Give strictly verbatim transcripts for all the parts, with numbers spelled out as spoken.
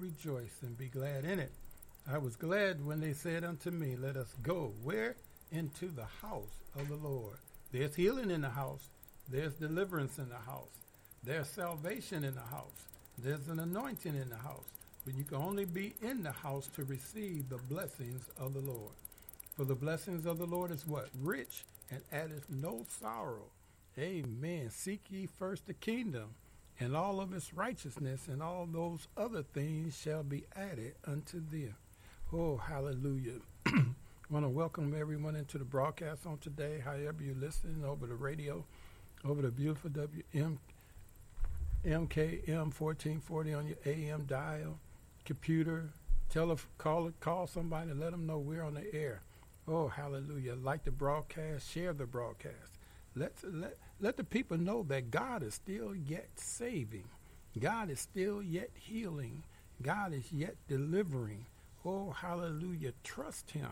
rejoice and be glad in it. I was glad when they said unto me, let us go. Where? Into the house of the Lord. There's healing in the house. There's deliverance in the house. There's salvation in the house. There's an anointing in the house. But you can only be in the house to receive the blessings of the Lord. For the blessings of the Lord is what? Rich and addeth no sorrow. Amen. Seek ye first the kingdom and all of its righteousness, and all those other things shall be added unto thee. Oh, hallelujah. I want to welcome everyone into the broadcast on today, however you're listening, over the radio, over the beautiful W M, M K M fourteen forty on your A M dial, computer. Tell a, call, call somebody, let them know we're on the air. Oh, hallelujah. Like the broadcast, share the broadcast. Let, let, let the people know that God is still yet saving. God is still yet healing. God is yet delivering. Oh, hallelujah. Trust him.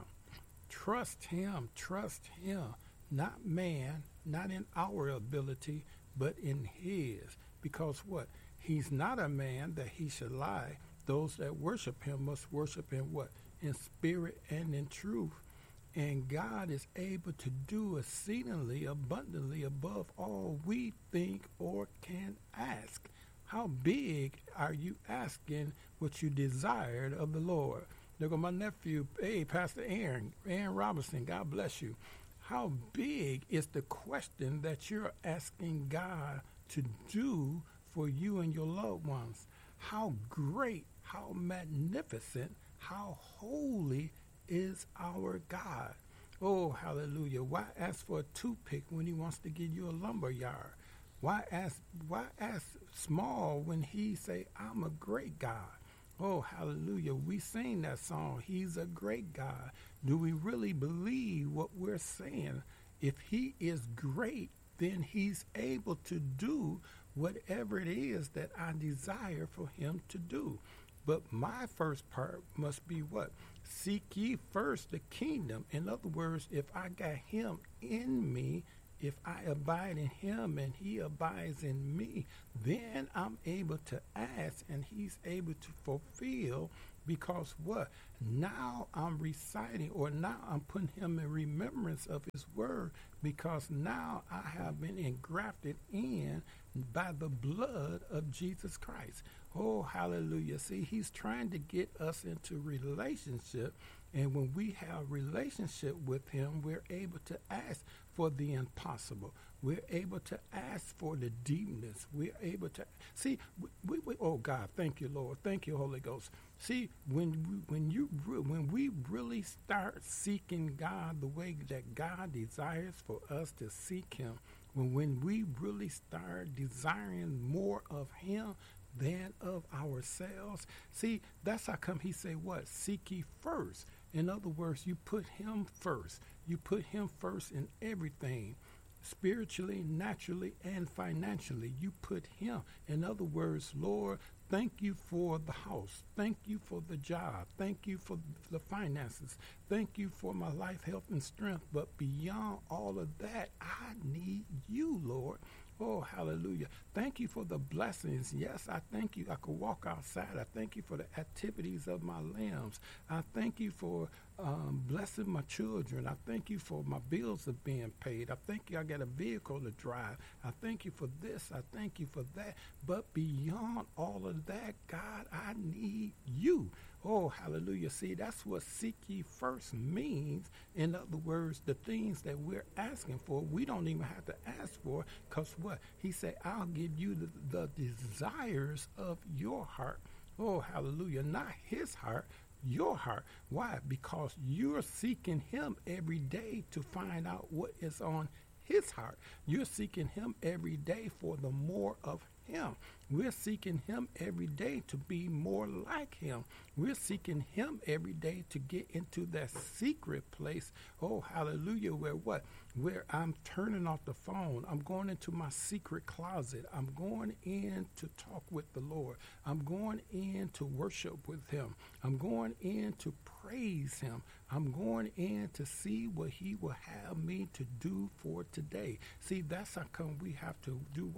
Trust him. Trust him. Not man, not in our ability, but in his. Because what? He's not a man that he should lie. Those that worship him must worship in what? In spirit and in truth. And God is able to do exceedingly abundantly above all we think or can ask. How big are you asking what you desired of the Lord? Look at my nephew, hey, Pastor Aaron, Aaron Robinson, God bless you. How big is the question that you're asking God to do for you and your loved ones? How great, how magnificent, how holy is our God. Oh, hallelujah. Why ask for a toothpick when he wants to give you a lumber yard? Why ask why ask small when he say, I'm a great God? Oh, hallelujah. We sing that song, he's a great God. Do we really believe what we're saying? If he is great, then he's able to do whatever it is that I desire for him to do. But my first part must be what? Seek ye first the kingdom. In other words, if I got him in me, if I abide in him and he abides in me, then I'm able to ask and he's able to fulfill. Because what? Now I'm reciting, or now I'm putting him in remembrance of his word, because now I have been engrafted in by the blood of Jesus Christ. Oh, hallelujah. See, he's trying to get us into relationship. And when we have relationship with him, we're able to ask for the impossible. We're able to ask for the deepness. We're able to see. We, we, we, oh God, thank you, Lord. Thank you, Holy Ghost. See, when we, when you when we really start seeking God the way that God desires for us to seek him, when when we really start desiring more of him than of ourselves, see, that's how come he say what? Seek ye first. In other words, you put him first. You put him first in everything. Spiritually, naturally, and financially, you put him. In other words, Lord, thank you for the house. Thank you for the job. Thank you for the finances. Thank you for my life, health, and strength. But beyond all of that, I need you, Lord. Oh, hallelujah. Thank you for the blessings. Yes, I thank you. I could walk outside. I thank you for the activities of my limbs. I thank you for um, blessing my children. I thank you for my bills are being paid. I thank you I got a vehicle to drive. I thank you for this. I thank you for that. But beyond all of that, God, I need you. Oh, hallelujah. See, that's what seek ye first means. In other words, the things that we're asking for, we don't even have to ask for, because what? He said, I'll give you the, the desires of your heart. Oh, hallelujah. Not his heart, your heart. Why? Because you're seeking him every day to find out what is on his heart. You're seeking him every day for the more of him. We're seeking him every day to be more like him. We're seeking him every day to get into that secret place. Oh, hallelujah. Where what? Where I'm turning off the phone. I'm going into my secret closet. I'm going in to talk with the Lord. I'm going in to worship with him. I'm going in to praise him. I'm going in to see what he will have me to do for today. See, that's how come we have to do what?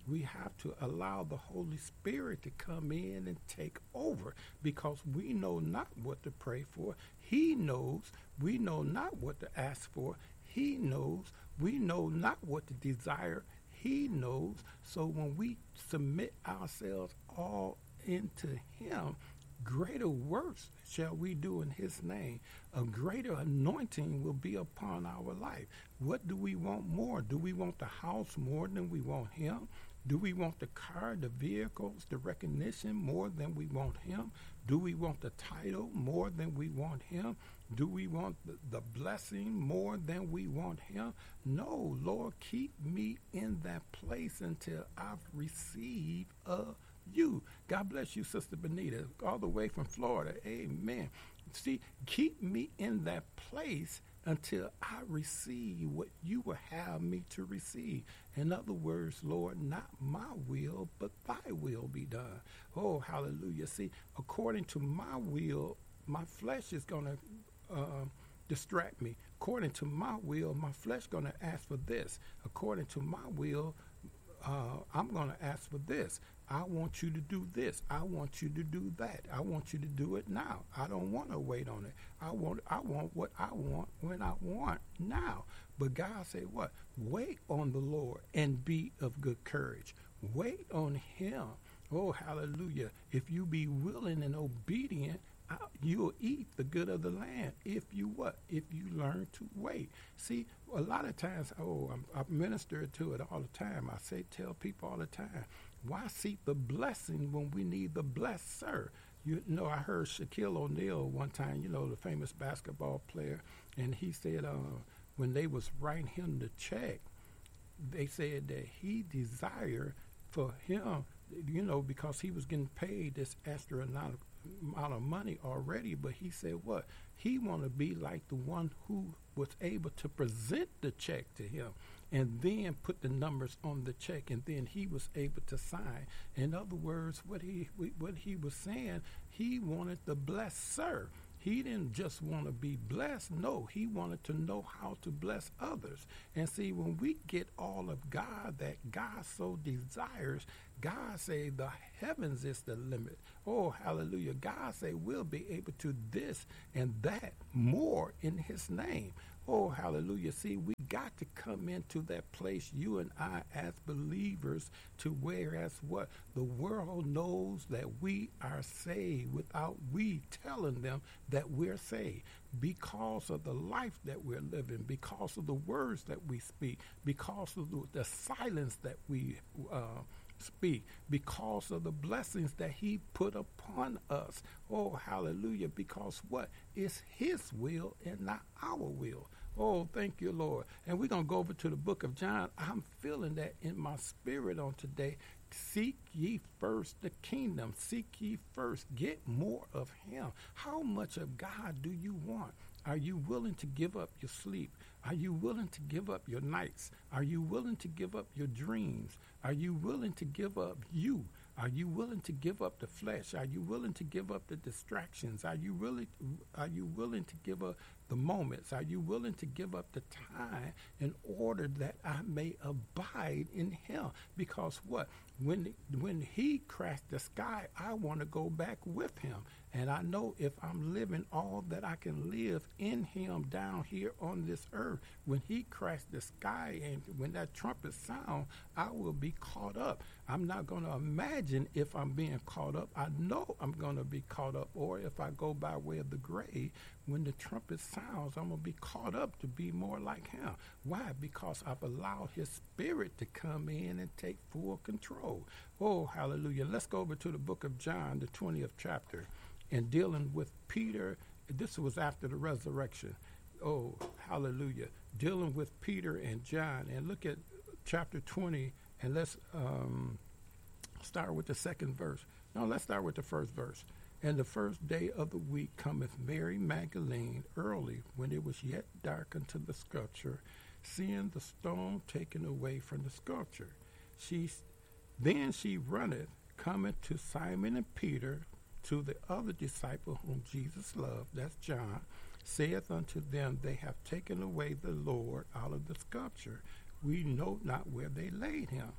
We have to allow the Holy Spirit to come in and take over, because we know not what to pray for. He knows. We know not what to ask for. He knows. We know not what to desire. He knows. So when we submit ourselves all into him, greater works shall we do in his name. A greater anointing will be upon our life. What do we want more? Do we want the house more than we want him? Do we want the car, the vehicles, the recognition more than we want him? Do we want the title more than we want him? Do we want the, the blessing more than we want him? No, Lord, keep me in that place until I've received of you. God bless you, Sister Benita, all the way from Florida. Amen. See, keep me in that place until I receive what you will have me to receive. In other words, Lord, not my will, but thy will be done. Oh, hallelujah. See, according to my will, my flesh is going to uh, distract me. According to my will, my flesh is going to ask for this. According to my will, uh, I'm going to ask for this. I want you to do this. I want you to do that. I want you to do it now. I don't want to wait on it. I want I want what I want when I want now. But God said what? Wait on the Lord and be of good courage. Wait on him. Oh, hallelujah. If you be willing and obedient, I, you'll eat the good of the land. If you what? If you learn to wait. See, a lot of times, oh, I'm, I minister to it all the time. I say, tell people all the time, why seek the blessing when we need the blesser? You know, I heard Shaquille O'Neal one time, you know, the famous basketball player, and he said uh, when they was writing him the check, they said that he desired for him, you know, because he was getting paid this extra amount of, amount of money already, but he said what? He want to be like the one who was able to present the check to him and then put the numbers on the check, and then he was able to sign. In other words, what he what he was saying, he wanted the blesser. He didn't just want to be blessed. No, he wanted to know how to bless others. And see, when we get all of God that God so desires, God say the heavens is the limit. Oh, hallelujah. God say we'll be able to this and that more in his name. Oh, hallelujah. See, we got to come into that place, you and I as believers, to whereas what? The world knows that we are saved without we telling them that we're saved, because of the life that we're living, because of the words that we speak, because of the, the silence that we uh, speak, because of the blessings that he put upon us. Oh, hallelujah. Because what? It's his will and not our will. Oh, thank you, Lord. And we're going to go over to the book of John. I'm feeling that in my spirit on today. Seek ye first the kingdom. Seek ye first. Get more of him. How much of God do you want? Are you willing to give up your sleep? Are you willing to give up your nights? Are you willing to give up your dreams? Are you willing to give up you? Are you willing to give up the flesh? Are you willing to give up the distractions? Are you really are you willing to give up the moments? Are you willing to give up the time in order that I may abide in him? Because what? When when he crashed the sky, I want to go back with him. And I know if I'm living all that I can live in him down here on this earth, when he crashed the sky and when that trumpet sound, I will be caught up. I'm not going to imagine if I'm being caught up. I know I'm going to be caught up. Or if I go by way of the grave, when the trumpet sounds, I'm going to be caught up to be more like him. Why? Because I've allowed his spirit to come in and take full control. Oh, hallelujah. Let's go over to the book of John, the twentieth chapter. And dealing with Peter, this was after the resurrection. Oh, hallelujah. Dealing with Peter and John. And look at chapter twenty, and let's um, start with the second verse. No, let's start with the first verse. And the first day of the week cometh Mary Magdalene early, when it was yet dark, unto the sepulchre, seeing the stone taken away from the sepulchre. She, then she runneth, cometh to Simon and Peter, to the other disciple whom Jesus loved, that's John, saith unto them, they have taken away the Lord out of the sepulchre. We know not where they laid him.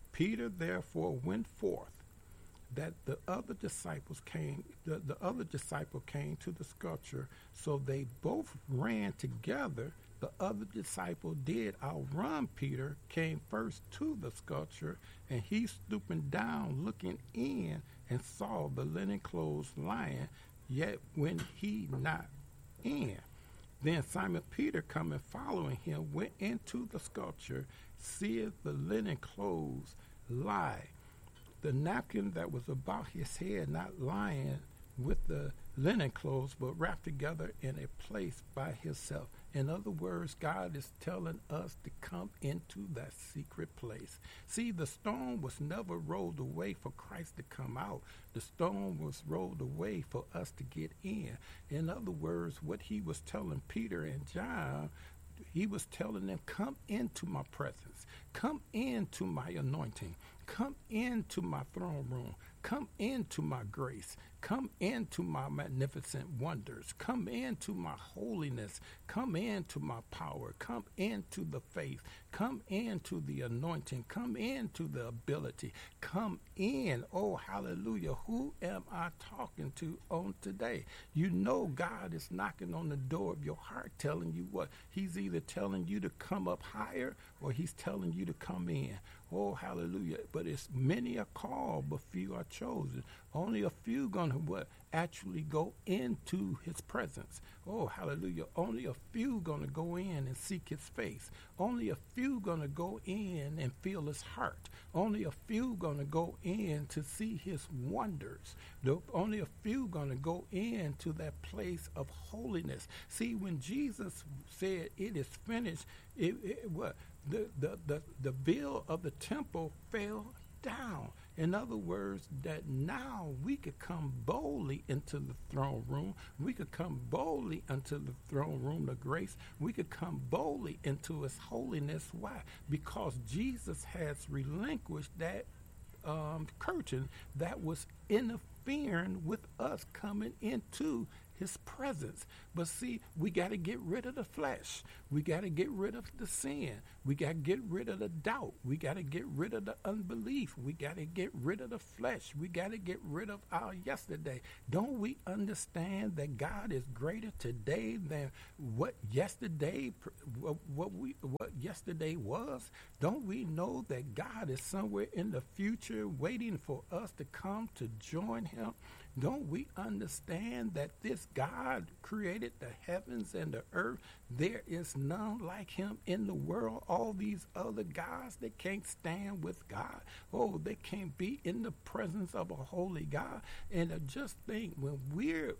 Peter therefore went forth, that the other disciples came, the, the other disciple came to the sculpture, so they both ran together. The other disciple did outrun Peter, came first to the sculpture, and he stooping down, looking in, and saw the linen clothes lying, yet when he not in. Then Simon Peter, coming following him, went into the sculpture, seeth the linen clothes lie, the napkin that was about his head not lying with the linen clothes, but wrapped together in a place by himself. In other words, God is telling us to come into that secret place. See, the stone was never rolled away for Christ to come out. The stone was rolled away for us to get in. In other words, what he was telling Peter and John, he was telling them, come into my presence. Come into my anointing. Come into my throne room. Come into my grace. Come into my magnificent wonders. Come into my holiness. Come into my power. Come into the faith. Come into the anointing. Come into the ability. Come in. Oh, hallelujah. Who am I talking to on today? You know God is knocking on the door of your heart, telling you what? He's either telling you to come up higher or he's telling you to come in. Oh, hallelujah. But it's many are called, but few are chosen. Only a few going to what? Actually go into his presence. Oh, hallelujah. Only a few going to go in and seek his face. Only a few going to go in and feel his heart. Only a few going to go in to see his wonders. The, only a few going to go into that place of holiness. See, when Jesus said it is finished, it, it what? The, the, the, the veil of the temple fell down. In other words, that now we could come boldly into the throne room. We could come boldly into the throne room of grace. We could come boldly into his holiness. Why? Because Jesus has relinquished that um, curtain that was interfering with us coming into his presence. But see, we got to get rid of the flesh. We got to get rid of the sin. We got to get rid of the doubt. We got to get rid of the unbelief. We got to get rid of the flesh. We got to get rid of our yesterday. Don't we understand that God is greater today than what yesterday what we what yesterday was? Don't we know that God is somewhere in the future waiting for us to come to join him? Don't we understand that this God created the heavens and the earth? There is none like him in the world. All these other gods, they can't stand with God. Oh, they can't be in the presence of a holy God. And uh, just think, when we're,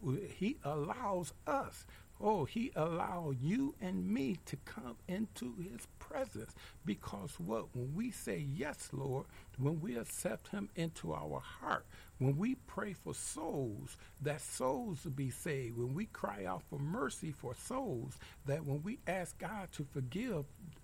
he allows us, oh, he allowed you and me to come into his presence. Because what? When we say, yes, Lord, when we accept him into our heart, when we pray for souls, that souls will be saved. When we cry out for mercy for souls, that when we ask God to forgive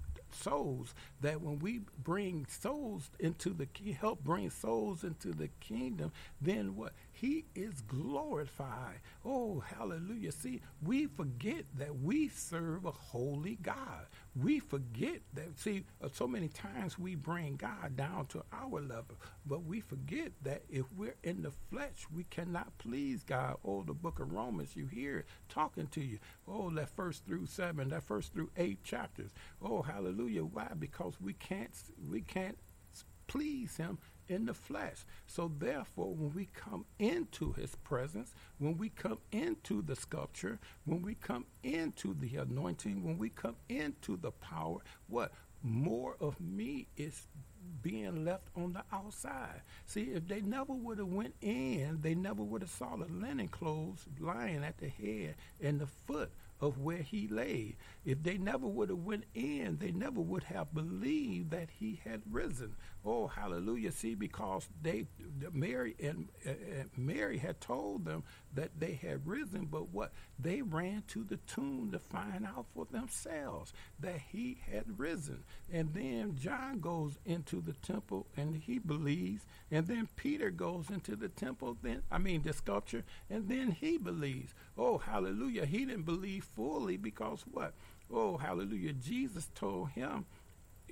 souls, that when we bring souls into the help bring souls into the kingdom, then what? He is glorified. Oh, hallelujah. See, we forget that we serve a holy God. We forget that, see, uh, so many times we bring God down to our level, but we forget that if we're in the flesh, we cannot please God. Oh, the book of Romans, you hear it talking to you. Oh, that first through seven, that first through eight chapters. Oh, hallelujah. Why? Because we can't, we can't please him in the flesh. So therefore, when we come into his presence, when we come into the sculpture, when we come into the anointing, when we come into the power, what? More of me is being left on the outside. See, if they never would have went in, they never would have saw the linen clothes lying at the head and the foot of where he lay. If they never would have went in, they never would have believed that he had risen. Oh, hallelujah. See, because they, Mary and uh, Mary had told them that they had risen, but what? They ran to the tomb to find out for themselves that he had risen. And then John goes into the temple and he believes, and then Peter goes into the temple, then, I mean, the sculpture, and then he believes. Oh, hallelujah. He didn't believe fully because what? Oh, hallelujah. Jesus told him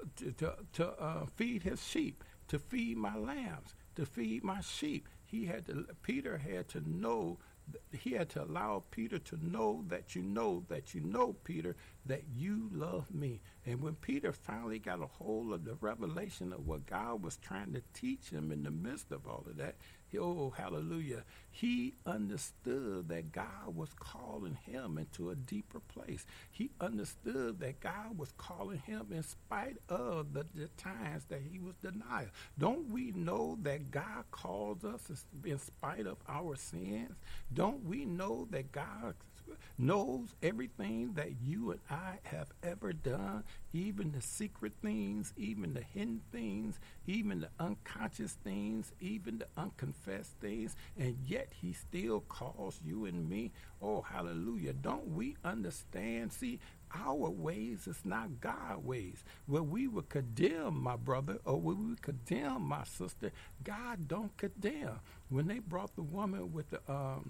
to to, to uh, feed his sheep, to feed my lambs, to feed my sheep. He had to. Peter had to know. He had to allow Peter to know that you know that you know, Peter, that you love me. And when Peter finally got a hold of the revelation of what God was trying to teach him in the midst of all of that, he, oh, hallelujah, he understood that God was calling him into a deeper place. He understood that God was calling him in spite of the, the times that he was denied. Don't we know that God calls us in spite of our sins? Don't we know that God knows everything that you and I have ever done, even the secret things, even the hidden things, even the unconscious things, even the unconfessed things, and yet he still calls you and me? Oh, hallelujah. Don't we understand? See, our ways is not God's ways. Where we would condemn my brother or where we would condemn my sister, God don't condemn. When they brought the woman with the um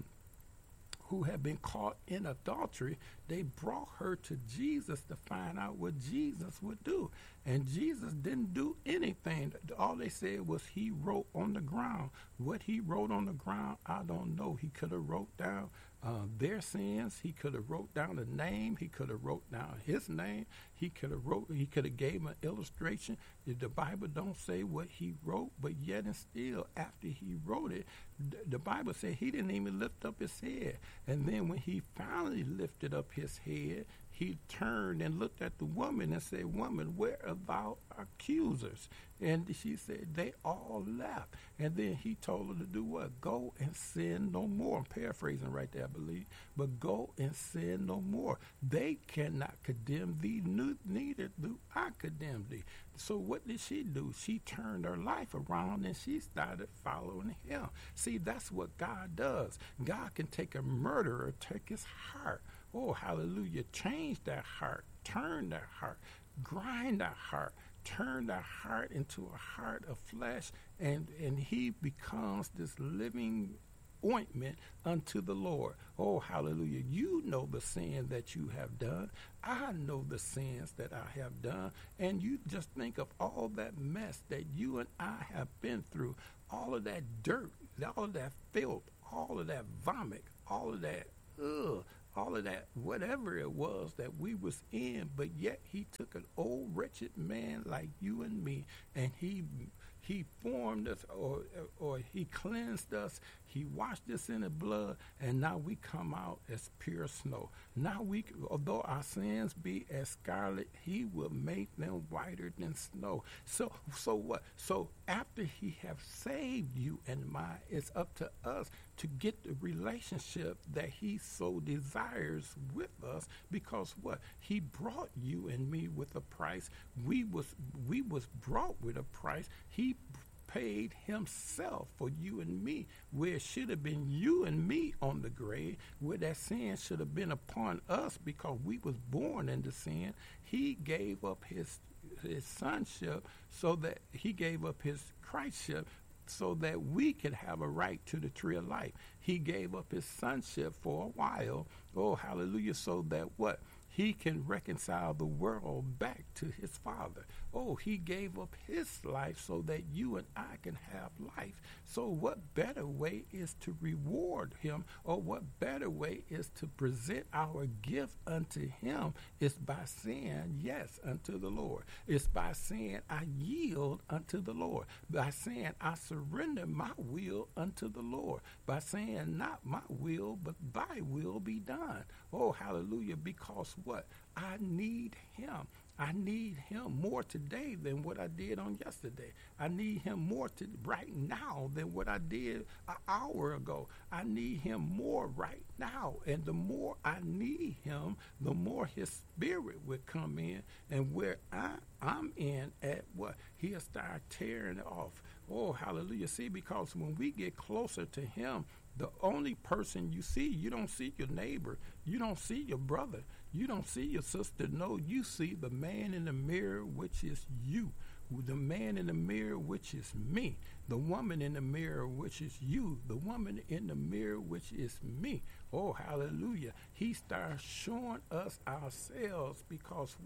who had been caught in adultery, they brought her to Jesus to find out what Jesus would do. And Jesus didn't do anything. All they said was he wrote on the ground. What he wrote on the ground, I don't know. He could have wrote down uh, their sins. He could have wrote down a name. He could have wrote down his name. He could have wrote. He could have gave an illustration. If the Bible don't say what he wrote, but yet and still, after he wrote it, th- the Bible said he didn't even lift up his head. And then when he finally lifted up his head, he turned and looked at the woman and said, "Woman, where are thou accusers?" And she said, "They all left." And then he told her to do what? Go and sin no more. I'm paraphrasing right there, I believe. But go and sin no more. They cannot condemn thee, neither do I condemn thee. So what did she do? She turned her life around and she started following him. See, that's what God does. God can take a murderer, take his heart. Oh, hallelujah. Change that heart. Turn that heart. Grind that heart. Turn that heart into a heart of flesh. And, and he becomes this living ointment unto the Lord. Oh, hallelujah. You know the sin that you have done. I know the sins that I have done. And you just think of all that mess that you and I have been through. All of that dirt, all of that filth, all of that vomit, all of that, ugh, all of that, whatever it was that we was in, but yet he took an old wretched man like you and me, and he he formed us, or or he cleansed us, he washed us in the blood, and now we come out as pure snow. Now we, although our sins be as scarlet, he will make them whiter than snow. So so what? So after he have saved you and mine, it's up to us to get the relationship that he so desires with us, because what? He brought you and me with a price. We was we was brought with a price. He paid himself for you and me, where it should have been you and me on the grave, where that sin should have been upon us because we was born into sin. He gave up his his sonship, so that he gave up his Christship, so that we could have a right to the tree of life. He gave up his sonship for a while. Oh, hallelujah. So that what? He can reconcile the world back to his Father. Oh, he gave up his life so that you and I can have life. So what better way is to reward him, or what better way is to present our gift unto him, is by saying yes unto the Lord. It's by saying I yield unto the Lord. By saying I surrender my will unto the Lord. By saying not my will, but thy will be done. Oh, hallelujah, because what? I need him. I need him more today than what I did on yesterday. I need him more to right now than what I did an hour ago. I need him more right now. And the more I need him, the more his spirit will come in. And where I, I'm in at what? He'll start tearing it off. Oh, hallelujah. See, because when we get closer to him, the only person you see, you don't see your neighbor. You don't see your brother. You don't see your sister. No, you see the man in the mirror, which is you. The man in the mirror, which is me. The woman in the mirror, which is you. The woman in the mirror, which is me. Oh, hallelujah. He starts showing us ourselves, because what?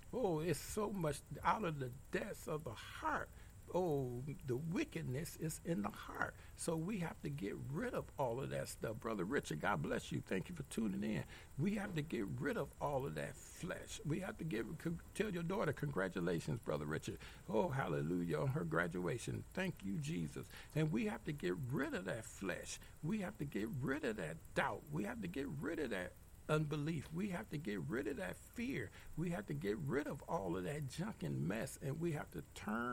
Oh, it's so much out of the depths of the heart. Oh, the wickedness is in the heart. So we have to get rid of all of that stuff. Brother Richard, God bless you. Thank you for tuning in. We have to get rid of all of that flesh. We have to give, tell your daughter, congratulations, Brother Richard. Oh, hallelujah, on her graduation. Thank you, Jesus. And we have to get rid of that flesh. We have to get rid of that doubt. We have to get rid of that unbelief. We have to get rid of that fear. We have to get rid of all of that junk and mess, and we have to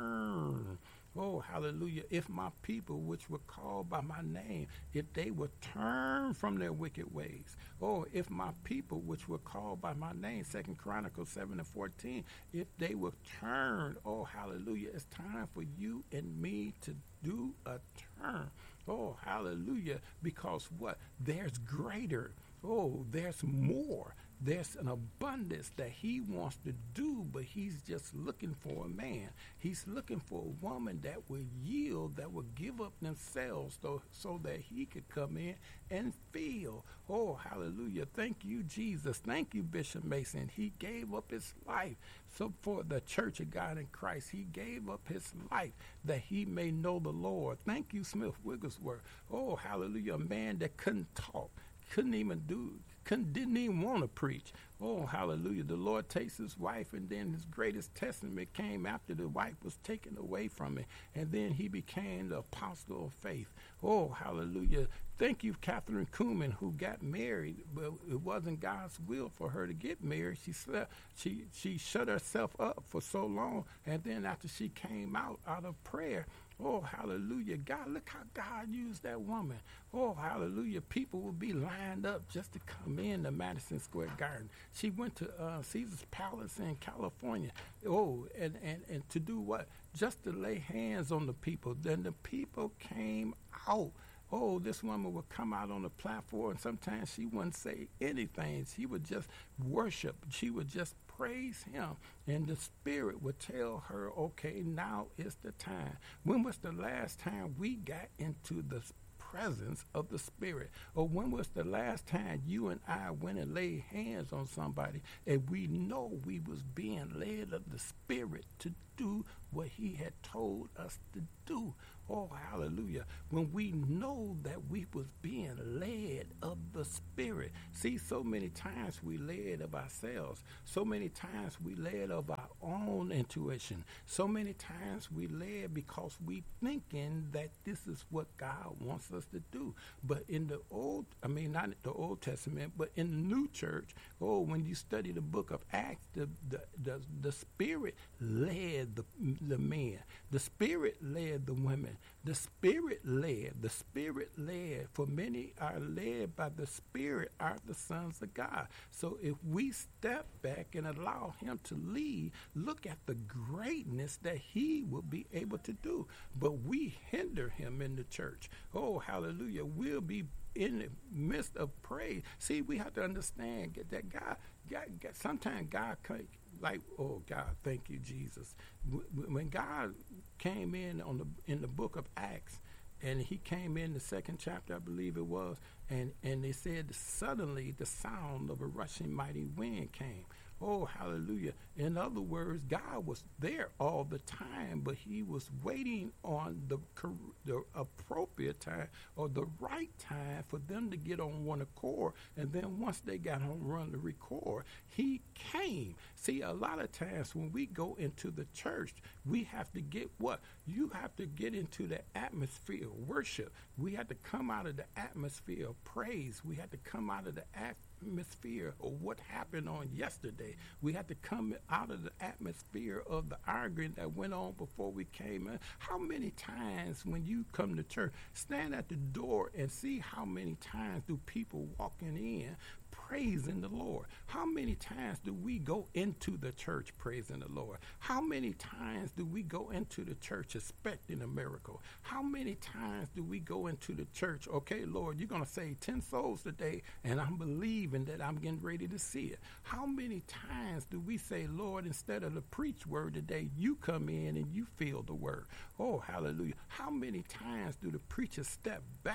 turn. Oh, hallelujah. If my people, which were called by my name, if they would turn from their wicked ways. Oh, if my people, which were called by my name, Second Chronicles seven and fourteen, if they would turn, oh, hallelujah, it's time for you and me to do a turn. Oh, hallelujah, because what? There's greater. Oh, there's more. There's an abundance that he wants to do, but he's just looking for a man. He's looking for a woman that will yield, that will give up themselves so, so that he could come in and feel. Oh, hallelujah. Thank you, Jesus. Thank you, Bishop Mason. He gave up his life. So for the Church of God in Christ, he gave up his life that he may know the Lord. Thank you, Smith Wigglesworth. Oh, hallelujah. A man that couldn't talk. Couldn't even do, couldn't, didn't even want to preach. Oh, hallelujah. The Lord takes his wife, and then his greatest testament came after the wife was taken away from him. And then he became the apostle of faith. Oh, hallelujah. Thank you, Catherine Kuhlman, who got married, but it wasn't God's will for her to get married. She slept, she, she shut herself up for so long, and then after she came out, out of prayer, oh, hallelujah. God, look how God used that woman. Oh, hallelujah. People would be lined up just to come in to Madison Square Garden. She went to uh, Caesar's Palace in California. Oh, and, and, and to do what? Just to lay hands on the people. Then the people came out. Oh, this woman would come out on the platform, and sometimes she wouldn't say anything. She would just worship. She would just praise him, and the Spirit would tell her, okay, now is the time. When was the last time we got into the presence of the Spirit? Or when was the last time you and I went and laid hands on somebody and we know we was being led of the Spirit to do what he had told us to do? Oh, hallelujah. When we know that we was being led of the Spirit. See, so many times we led of ourselves. So many times we led of our own intuition. So many times we led because we thinking that this is what God wants us to do. But in the old, I mean, not the Old Testament, but in the new church, oh, when you study the book of Acts, the, the, the, the Spirit led the, the men. The Spirit led the women. The Spirit led, the Spirit led, for many are led by the Spirit, are the sons of God. So if we step back and allow him to lead, look at the greatness that he will be able to do. But we hinder him in the church. Oh, hallelujah. We'll be in the midst of praise. See, we have to understand that God, God, God sometimes God can, like, oh God, thank you, Jesus. When God came in on the in the book of Acts, and he came in the second chapter, I believe it was, and and they said suddenly the sound of a rushing mighty wind came. Oh, hallelujah. In other words, God was there all the time, but he was waiting on the, the appropriate time or the right time for them to get on one accord. And then once they got on one to record, he came. See, a lot of times when we go into the church, we have to get what? You have to get into the atmosphere of worship. We have to come out of the atmosphere of praise. We have to come out of the atmosphere atmosphere of what happened on yesterday. We had to come out of the atmosphere of the arguing that went on before we came in. How many times when you come to church, stand at the door and see how many times do people walking in praising the Lord? How many times do we go into the church praising the Lord? How many times do we go into the church expecting a miracle? How many times do we go into the church, okay, Lord, you're going to save ten souls today, and I'm believing that I'm getting ready to see it? How many times do we say, Lord, instead of the preach word today, you come in and you feel the word? Oh, hallelujah. How many times do the preachers step back?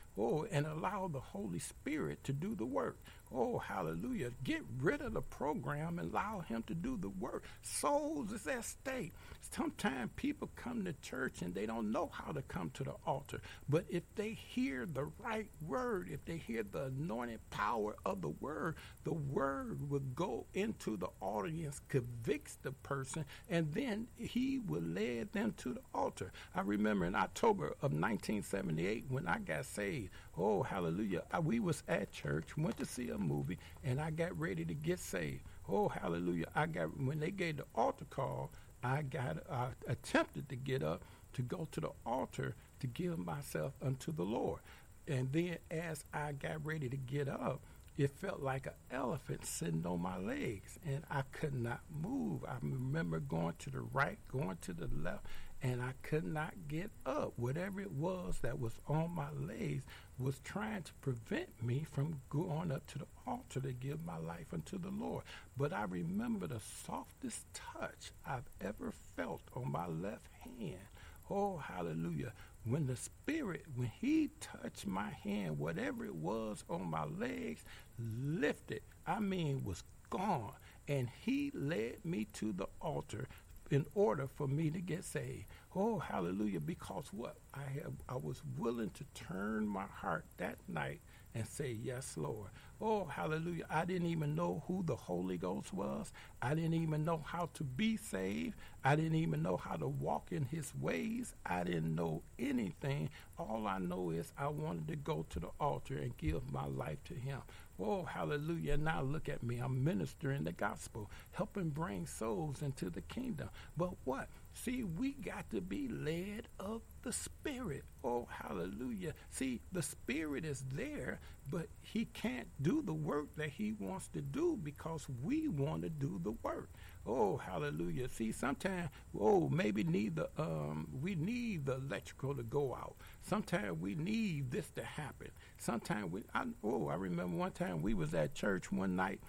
Oh, and allow the Holy Spirit to do the work. Oh, hallelujah. Get rid of the program and allow him to do the work. Souls is at stake. Sometimes people come to church and they don't know how to come to the altar. But if they hear the right word, if they hear the anointed power of the word, the word will go into the audience, convicts the person, and then he will lead them to the altar. I remember in October of nineteen seventy-eight when I got saved. Oh, hallelujah. I, we was at church, went to see a movie, and I got ready to get saved. Oh, hallelujah. I got, when they gave the altar call, I got, I attempted to get up to go to the altar to give myself unto the Lord. And then as I got ready to get up, it felt like an elephant sitting on my legs, and I could not move. I remember going to the right, going to the left, and I could not get up. Whatever it was that was on my legs was trying to prevent me from going up to the altar to give my life unto the Lord. But I remember the softest touch I've ever felt on my left hand. Oh, hallelujah. When the Spirit, when he touched my hand, whatever it was on my legs, lifted, I mean, was gone. And he led me to the altar in order for me to get saved. Oh, hallelujah, because what? I have, I was willing to turn my heart that night and say, yes, Lord. Oh, hallelujah. I didn't even know who the Holy Ghost was. I didn't even know how to be saved. I didn't even know how to walk in his ways. I didn't know anything. All I know is I wanted to go to the altar and give my life to him. Oh, hallelujah. Now look at me. I'm ministering the gospel, helping bring souls into the kingdom. But what? See, we got to be led of the Spirit. Oh, hallelujah. See, the Spirit is there, but he can't do the work that he wants to do because we want to do the work. Oh, hallelujah. See, sometimes, oh, maybe need the, um, we need the electrical to go out. Sometimes we need this to happen. Sometimes we, I, oh, I remember one time we was at church one night,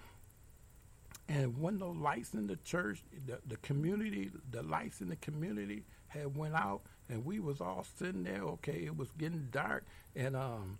and one of those lights in the church, the, the community, the lights in the community had went out, and we was all sitting there. Okay, it was getting dark, and um,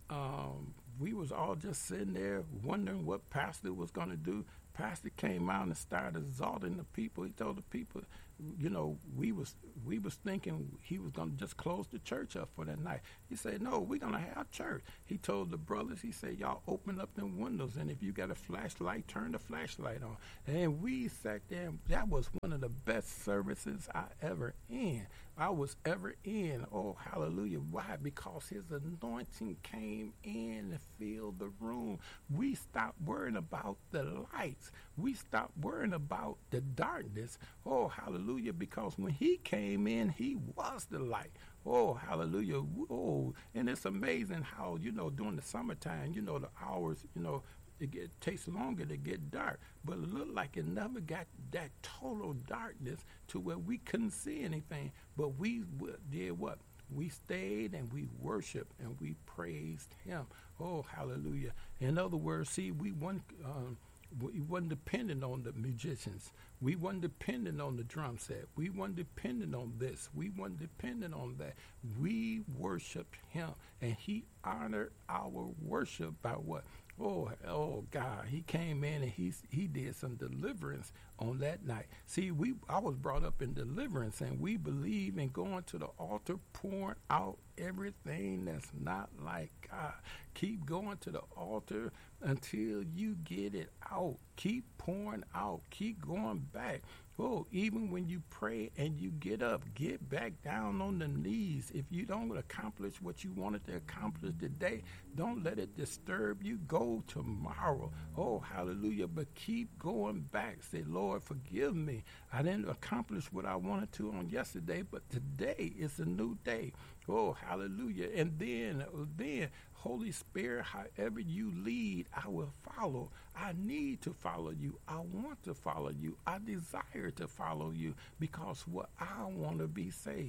um, we was all just sitting there wondering what pastor was going to do. Pastor came out and started exalting the people. He told the people, you know, we was we was thinking he was going to just close the church up for that night. He said, no, we're going to have church. He told the brothers, he said, y'all open up them windows, and if you got a flashlight, turn the flashlight on. And we sat there, and that was one of the best services I ever in. I was ever in. Oh, hallelujah. Why? Because his anointing came in and filled the room. We stopped worrying about the lights. We stopped worrying about the darkness. Oh, hallelujah. Because when he came in, he was the light. Oh, hallelujah. Oh, and it's amazing how, you know, during the summertime, you know, the hours, you know, it, get, it takes longer to get dark, but it looked like it never got that total darkness to where we couldn't see anything. But we w- did what? We stayed and we worshiped and we praised him. Oh, hallelujah. In other words, see, we weren't, um, we wasn't dependent on the musicians. We weren't dependent on the drum set. We weren't dependent on this. We weren't dependent on that. We worshiped him, and he honored our worship by what? Oh, oh God, he came in and he he did some deliverance on that night. See, we I was brought up in deliverance, and we believe in going to the altar, pouring out everything that's not like God. Keep going to the altar until you get it out. Keep pouring out. Keep going back. Oh, even when you pray and you get up, get back down on the knees. If you don't accomplish what you wanted to accomplish today, don't let it disturb you. Go tomorrow. Oh, hallelujah. But keep going back. Say, Lord, forgive me. I didn't accomplish what I wanted to on yesterday, but today is a new day. Oh, hallelujah. And then, then, Holy Spirit, however you lead, I will follow. I need to follow you. I want to follow you. I desire to follow you because what I want to be saved.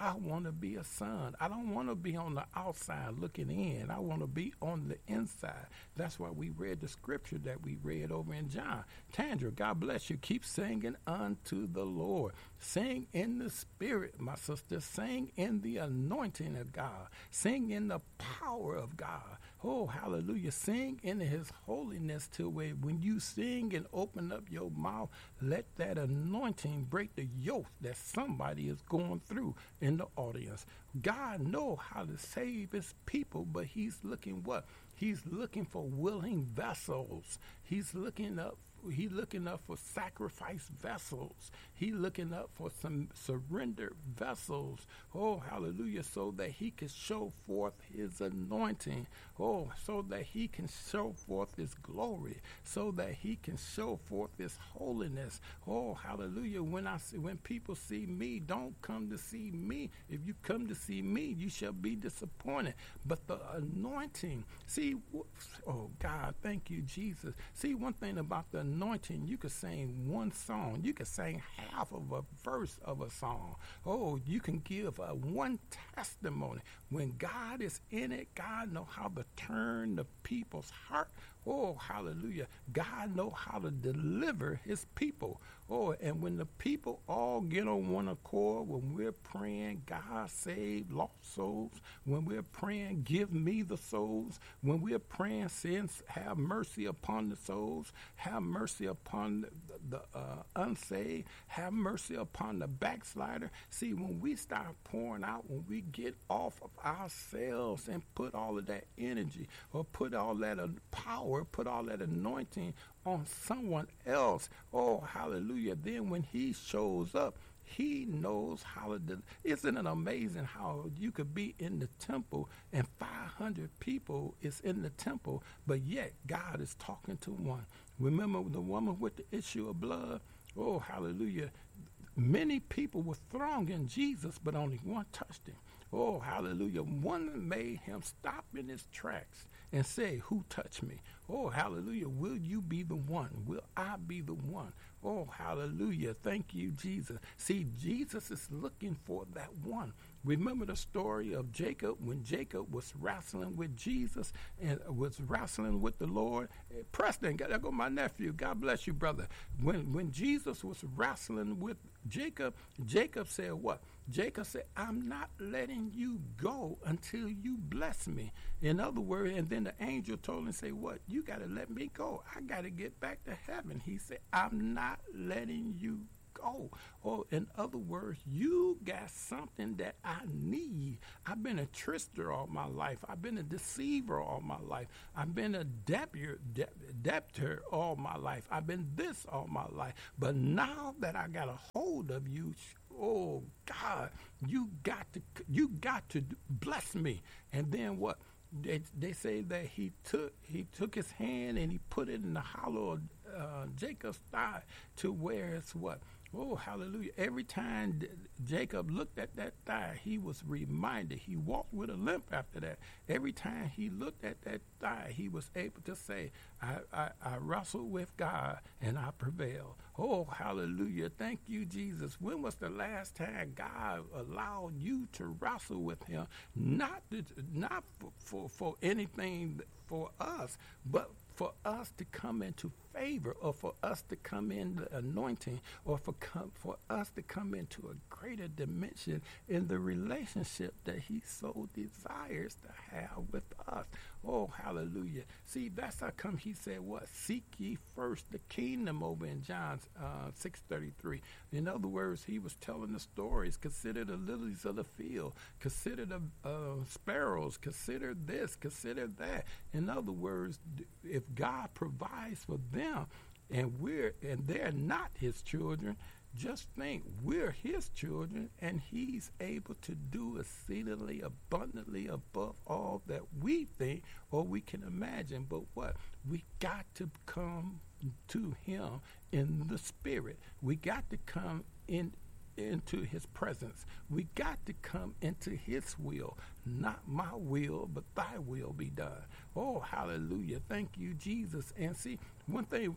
I want to be a son. I don't want to be on the outside looking in. I want to be on the inside. That's why we read the scripture that we read over in John. Tandra, God bless you. Keep singing unto the Lord. Sing in the spirit, my sister. Sing in the anointing of God. Sing in the power of God. Oh, hallelujah. Sing in his holiness till where when you sing and open up your mouth, let that anointing break the yoke that somebody is going through in the audience. God knows how to save his people, but he's looking what? He's looking for willing vessels. He's looking up He looking up for sacrifice vessels. He looking up for some surrendered vessels. Oh, hallelujah, so that he can show forth his anointing. Oh, so that he can show forth his glory. So that he can show forth his holiness. Oh, hallelujah. When I see, when people see me, don't come to see me. If you come to see me, you shall be disappointed. But the anointing, see, oh God, thank you, Jesus. See, one thing about the anointing, you could sing one song. You could sing half of a verse of a song. Oh, you can give a one testimony. When God is in it, God know how to turn the people's heart. Oh, hallelujah. God know how to deliver his people. Oh, and when the people all get on one accord, when we're praying, God save lost souls, when we're praying, give me the souls, when we're praying, send, have mercy upon the souls, have mercy upon the, the uh, unsaved, have mercy upon the backslider. See, when we start pouring out, when we get off of ourselves and put all of that energy or put all that uh, power, put all that anointing on someone else, oh, hallelujah, then when he shows up, he knows how to do. Isn't it amazing how you could be in the temple and five hundred people is in the temple, but yet God is talking to one? Remember the woman with the issue of blood? Oh, hallelujah. Many people were thronging Jesus, but only one touched him. Oh, hallelujah. One made him stop in his tracks and say, who touched me? Oh, hallelujah. Will you be the one? Will I be the one? Oh, hallelujah. Thank you, Jesus. See, Jesus is looking for that one. Remember the story of Jacob when Jacob was wrestling with Jesus and was wrestling with the Lord? Preston, there go my nephew. God bless you, brother. When, when Jesus was wrestling with Jacob, Jacob said what? Jacob said, I'm not letting you go until you bless me. In other words, and then the angel told him, say, what? You got to let me go. I got to get back to heaven. He said, I'm not letting you go. Or in other words, you got something that I need. I've been a trickster all my life. I've been a deceiver all my life. I've been a debtor, de- debtor all my life. I've been this all my life. But now that I got a hold of you, oh God, you got to you got to bless me. And then what? They, they say that he took he took his hand and he put it in the hollow of uh, Jacob's thigh to where it's what? Oh, hallelujah. Every time D- Jacob looked at that thigh, he was reminded. He walked with a limp after that. Every time he looked at that thigh, he was able to say, I, I, I wrestled with God and I prevailed. Oh, hallelujah. Thank you, Jesus. When was the last time God allowed you to wrestle with him? Not, to, not for, for, for anything for us, but for us to come into favor, or for us to come in the anointing, or for come, for us to come into a greater dimension in the relationship that he so desires to have with us. Oh, hallelujah. See, that's how come he said what? Seek ye first the kingdom over in John uh, six thirty-three. In other words, he was telling the stories. Consider the lilies of the field. Consider the uh, sparrows. Consider this. Consider that. In other words, if God provides for them, and we're and they're not his children, just think we're his children, and he's able to do exceedingly abundantly above all that we think or we can imagine. But what? We got to come to him in the spirit. We got to come in into his presence. We got to come into his will. Not my will, but thy will be done. Oh, hallelujah. Thank you, Jesus. And see, one thing,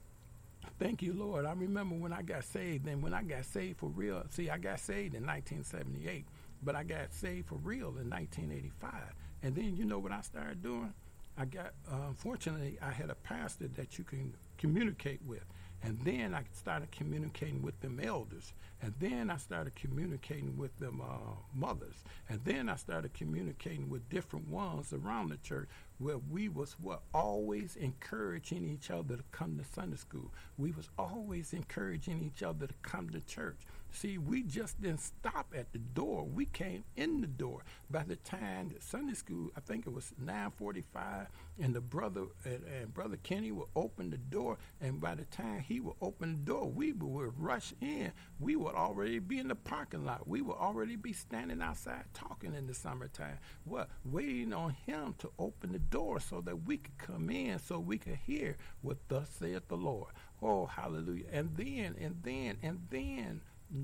thank you, Lord. I remember when I got saved, and when I got saved for real, see, I got saved in nineteen seventy-eight. but I got saved for real in nineteen eighty-five. And then you know what I started doing? I got, uh, fortunately, I had a pastor that you can communicate with. And then I started communicating with them elders. And then I started communicating with them uh, mothers. And then I started communicating with different ones around the church where we was what always encouraging each other to come to Sunday school. We was always encouraging each other to come to church. See, we just didn't stop at the door. We came in the door. By the time that Sunday school, I think it was nine forty-five, and the brother and, and Brother Kenny would open the door, and by the time he would open the door, we would rush in. We would already be in the parking lot. We would already be standing outside talking in the summertime. What? Waiting on him to open the door so that we could come in, so we could hear what thus saith the Lord. Oh, hallelujah. And then, and then, and then,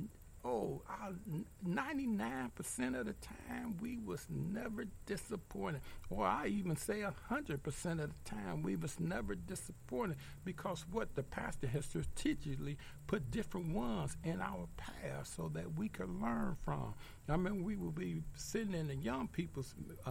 oh, ninety-nine percent of the time we was never disappointed. Or I even say one hundred percent of the time we was never disappointed, because what the pastor has strategically put different ones in our path so that we could learn from. I mean, we would be sitting in the young people's uh,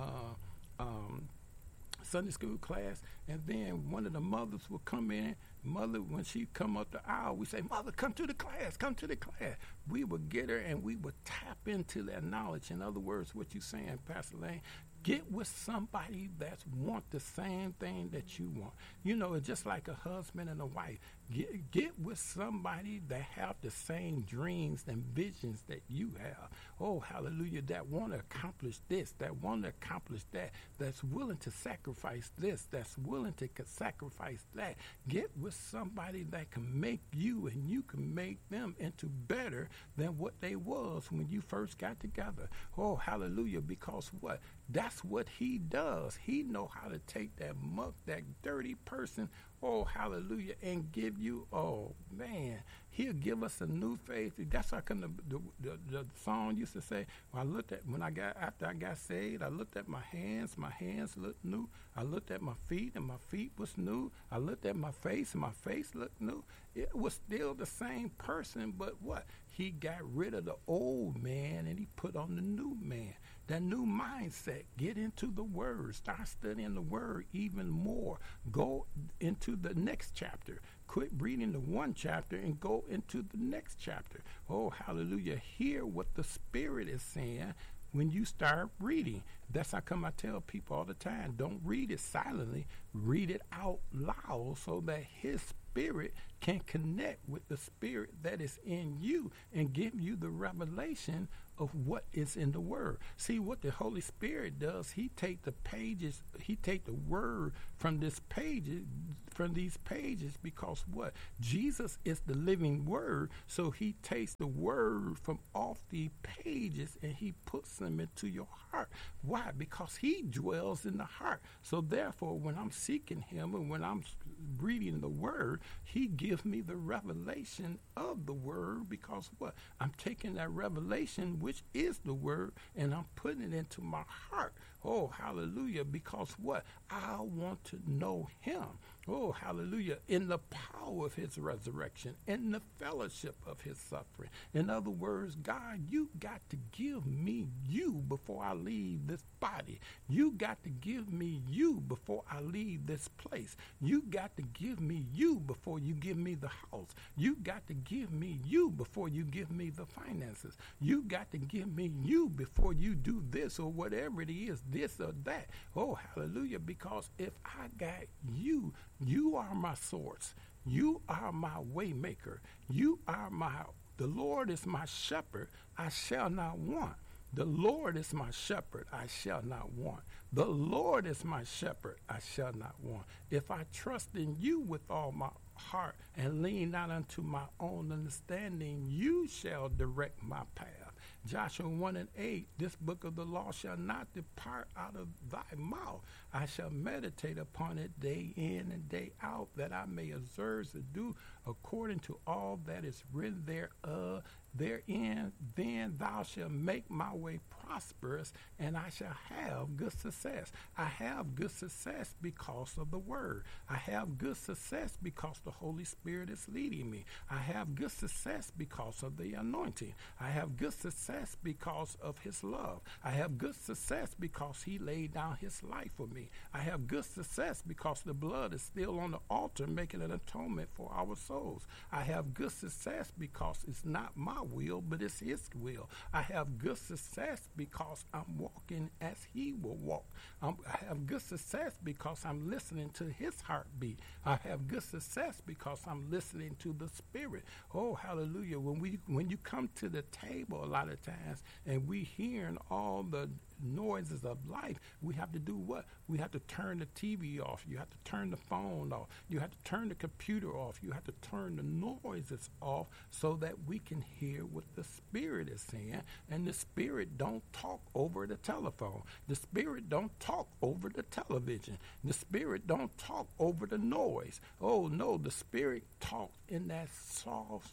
um, Sunday school class, and then one of the mothers would come in. Mother, when she come up the aisle, we say, Mother, come to the class, come to the class. We would get her and we would tap into that knowledge. In other words, what you saying, Pastor Lane, get with somebody that want the same thing that you want. You know, it's just like a husband and a wife. Get, get with somebody that have the same dreams and visions that you have. Oh, hallelujah, that want to accomplish this, that want to accomplish that, that's willing to sacrifice this, that's willing to sacrifice that. Get with somebody that can make you and you can make them into better than what they was when you first got together. Oh, hallelujah, because what? That's what he does. He know how to take that muck, that dirty person, oh, hallelujah, and give you, oh, man, he'll give us a new faith. That's how come the, the, the, the song used to say, when I looked at, when I got, after I got saved, I looked at my hands, my hands looked new. I looked at my feet, and my feet was new. I looked at my face, and my face looked new. It was still the same person, but what? He got rid of the old man, and he put on the new man. That new mindset. Get into the Word. Start studying the Word even more. Go into the next chapter. Quit reading the one chapter and go into the next chapter. Oh, hallelujah. Hear what the Spirit is saying when you start reading. That's how come I tell people all the time, don't read it silently. Read it out loud so that His Spirit can connect with the Spirit that is in you and give you the revelation of what is in the Word. See, what the Holy Spirit does, He take the pages, He take the Word from this pages, from these pages, because what? Jesus is the living Word, so He takes the Word from off the pages and He puts them into your heart. Why? Because He dwells in the heart. So therefore, when I'm seeking Him and when I'm reading the Word, He gives me the revelation of the Word, because what? I'm taking that revelation, which is the Word, and I'm putting it into my heart. Oh, hallelujah, because what? I want to know Him. Oh, hallelujah, in the power of His resurrection, in the fellowship of His suffering. In other words, God, you got to give me you before I leave this body. You got to give me you before I leave this place. You got to give me you before you give me the house. You got to give me you before you give me the finances. You got to give me you before you do this or whatever it is, this or that. Oh, hallelujah, because if I got you, you are my source. You are my way maker. You are my, the Lord is my shepherd. I shall not want. The Lord is my shepherd. I shall not want. The Lord is my shepherd. I shall not want. If I trust in you with all my heart and lean not unto my own understanding, you shall direct my path. Joshua one and eight, this book of the law shall not depart out of thy mouth. I shall meditate upon it day in and day out, that I may observe to do according to all that is written thereof. therein, then thou shalt make my way prosperous, and I shall have good success. I have good success because of the word. I have good success because the Holy Spirit is leading me. I have good success because of the anointing. I have good success because of his love. I have good success because he laid down his life for me. I have good success because the blood is still on the altar making an atonement for our souls. I have good success because it's not my will, but it's his will. I have good success because I'm walking as he will walk. I'm, I have good success because I'm listening to his heartbeat. I have good success because I'm listening to the Spirit. Oh, hallelujah. When we when you come to the table a lot of times and we hearing all the noises of life, we have to do what? We have to turn the T V off. You have to turn the phone off. You have to turn the computer off. You have to turn the noises off so that we can hear what the Spirit is saying. And the Spirit don't talk over the telephone. The Spirit don't talk over the television. The Spirit don't talk over the noise. Oh no, the Spirit talks in that soft,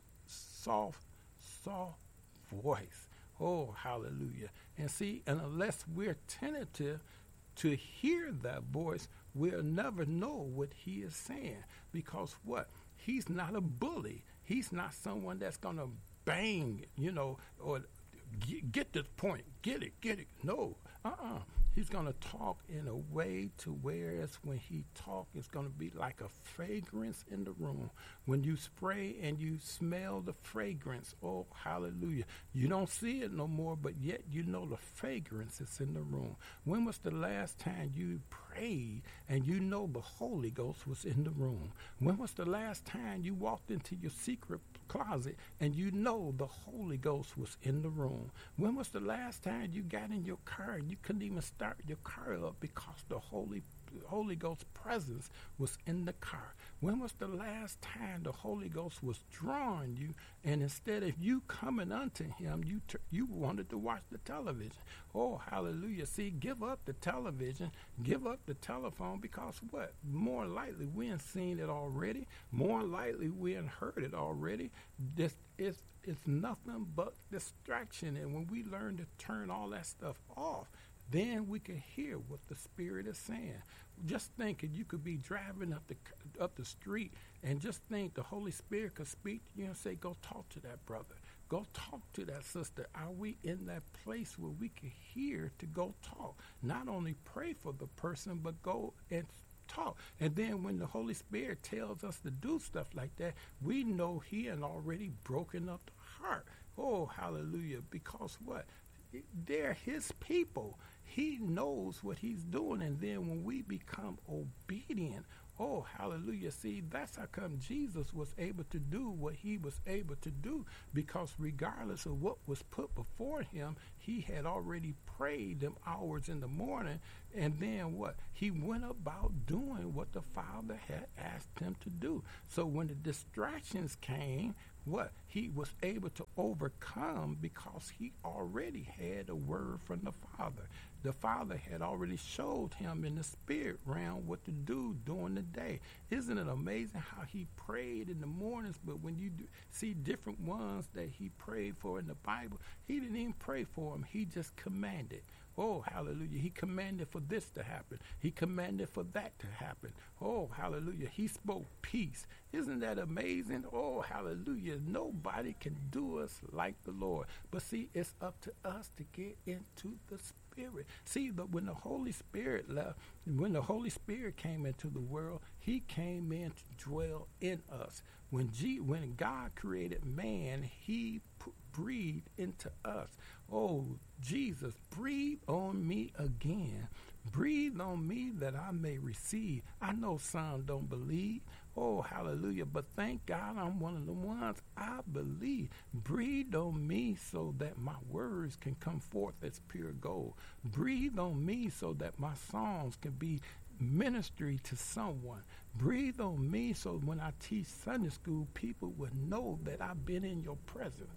soft, soft voice. Oh, hallelujah. And see, and unless we're tentative to hear that voice, we'll never know what he is saying. Because what? He's not a bully. He's not someone that's going to bang, you know, or get, get this point, get it, get it. No, uh-uh. He's going to talk in a way to whereas when he talk, it's going to be like a fragrance in the room. When you spray and you smell the fragrance, oh, hallelujah. You don't see it no more, but yet you know the fragrance is in the room. When was the last time you prayed and you know the Holy Ghost was in the room? When was the last time you walked into your secret closet and you know the Holy Ghost was in the room? When was the last time you got in your car and you couldn't even start your car up because the Holy Holy Ghost presence was in the car? When was the last time the Holy Ghost was drawing you, and instead of you coming unto him, you ter- you wanted to watch the television? Oh, hallelujah. See, give up the television, give up the telephone, because what? More likely we ain't seen it already. More likely we ain't heard it already. This is it's nothing but distraction. And when we learn to turn all that stuff off, then we can hear what the Spirit is saying. Just thinking you could be driving up the up the street and just think the Holy Spirit could speak to you and say, go talk to that brother. Go talk to that sister. Are we in that place where we can hear to go talk? Not only pray for the person, but go and talk. And then when the Holy Spirit tells us to do stuff like that, we know he had already broken up the heart. Oh, hallelujah. Because what? They're his people. He knows what he's doing. And then when we become obedient, oh, hallelujah. See, that's how come Jesus was able to do what he was able to do, because regardless of what was put before him, he had already prayed them hours in the morning. And then what? He went about doing what the Father had asked him to do. So when the distractions came, what? He was able to overcome because he already had a word from the Father. The Father had already showed him in the spirit realm what to do during the day. Isn't it amazing how he prayed in the mornings, but when you do see different ones that he prayed for in the Bible, he didn't even pray for them. He just commanded. Oh, hallelujah. He commanded for this to happen. He commanded for that to happen. Oh, hallelujah. He spoke peace. Isn't that amazing? Oh, hallelujah. Nobody can do us like the Lord. But see, it's up to us to get into the Spirit. See, but when the Holy Spirit left, when the Holy Spirit came into the world, he came in to dwell in us. When G, when God created man, he p- breathed into us. Oh, Jesus, breathe on me again. Breathe on me that I may receive. I know some don't believe. Oh, hallelujah. But thank God I'm one of the ones I believe. Breathe on me so that my words can come forth as pure gold. Breathe on me so that my songs can be ministry to someone. Breathe on me so when I teach Sunday school, people will know that I've been in your presence.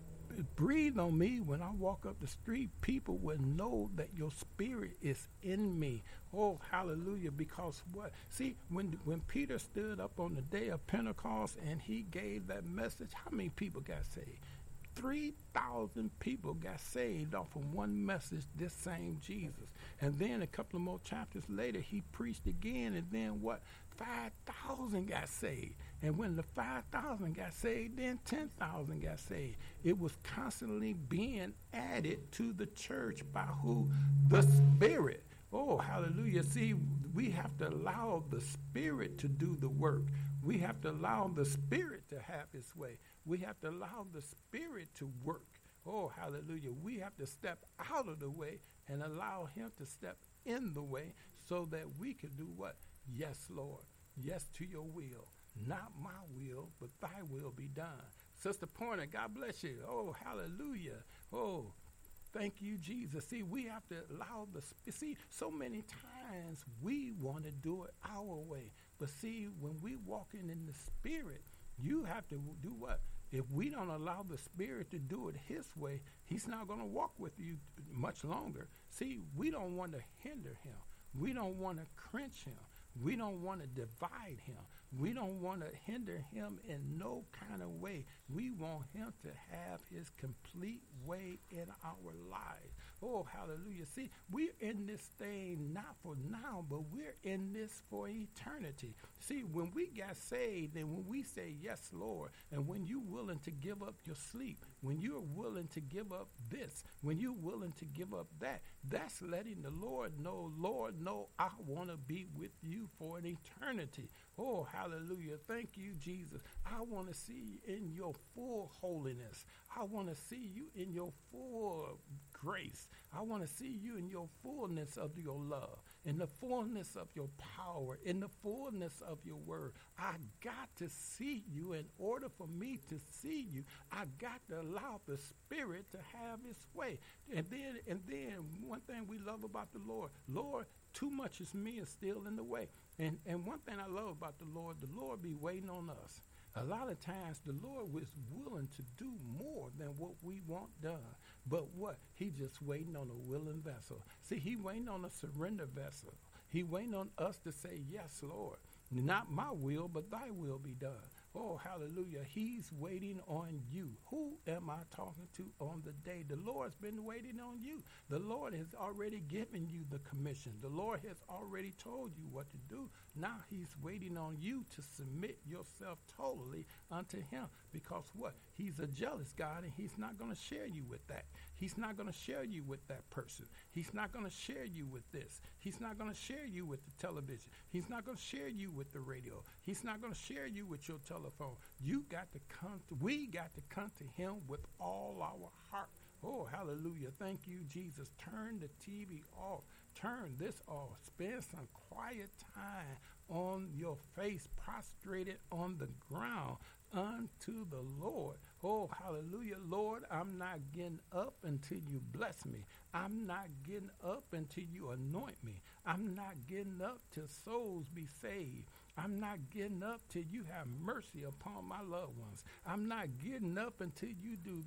Breathe on me when I walk up the street, people will know that your spirit is in me. Oh, hallelujah. Because what? See, when when Peter stood up on the day of Pentecost and he gave that message, how many people got saved? three thousand people got saved off of one message, this same Jesus. And then a couple of more chapters later, he preached again, and then what? five thousand got saved. And when the five thousand got saved, then ten thousand got saved. It was constantly being added to the church by who? The Spirit. Oh, hallelujah. See, we have to allow the Spirit to do the work. We have to allow the Spirit to have his way. We have to allow the Spirit to work. Oh, hallelujah. We have to step out of the way and allow him to step in the way so that we can do what? Yes, Lord. Yes to your will. Not my will, but thy will be done. Sister Pointer, God bless you. Oh, hallelujah. Oh, thank you, Jesus. See, we have to allow the, see, so many times we want to do it our way. But see, when we walking in the Spirit, you have to do what? If we don't allow the Spirit to do it his way, he's not going to walk with you much longer. See, we don't want to hinder him. We don't want to quench him. We don't want to divide him. We don't want to hinder him in no kind of way. We want him to have his complete way in our lives. Oh, hallelujah. See, we're in this thing not for now, but we're in this for eternity. See, when we got saved and when we say, yes, Lord, and when you're willing to give up your sleep, when you're willing to give up this, when you're willing to give up that, that's letting the Lord know, Lord, no, I want to be with you for an eternity. Oh, hallelujah. Thank you, Jesus. I want to see you in your full holiness. I want to see you in your full grace. I want to see you in your fullness of your love, in the fullness of your power, in the fullness of your word. I got to see you. In order for me to see you, I got to allow the Spirit to have its way. And then, and then one thing we love about the Lord, Lord, too much is me is still in the way. And and one thing I love about the Lord, the Lord be waiting on us. A lot of times the Lord was willing to do more than what we want done. But what? He just waiting on a willing vessel. See, he waiting on a surrender vessel. He waiting on us to say, yes, Lord. Not my will, but thy will be done. Oh, hallelujah. He's waiting on you. Who am I talking to on the day? The Lord's been waiting on you. The Lord has already given you the commission. The Lord has already told you what to do. Now he's waiting on you to submit yourself totally unto him. Because what? He's a jealous God, and he's not going to share you with that. He's not going to share you with that person. He's not going to share you with this. He's not going to share you with the television. He's not going to share you with the radio. He's not going to share you with your telephone. You got to come to, we got to come to him with all our heart. Oh, hallelujah. Thank you, Jesus. Turn the T V off. Turn this off. Spend some quiet time on your face, prostrated on the ground unto the Lord. Oh, hallelujah. Lord, I'm not getting up until you bless me. I'm not getting up until you anoint me. I'm not getting up till souls be saved. I'm not getting up till you have mercy upon my loved ones. I'm not getting up until you do